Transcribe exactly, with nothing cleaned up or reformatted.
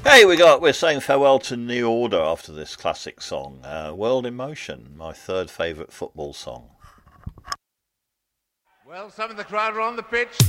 Hey, we got we're saying farewell to New Order after this classic song, uh, "World in Motion," my third favourite football song. Well, some of the crowd are on the pitch.